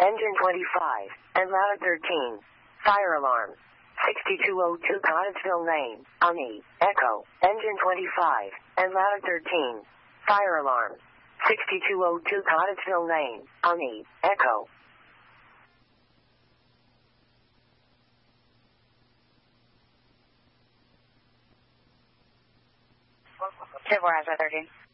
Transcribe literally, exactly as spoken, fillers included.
engine twenty-five, Atlanta thirteen. Fire alarm. sixty-two oh two Cottesville Lane, Unni, Echo, engine twenty-five, Atlanta thirteen. Fire alarm. sixty-two oh two Cottesville Lane, Unni, Echo. two four, thirteen.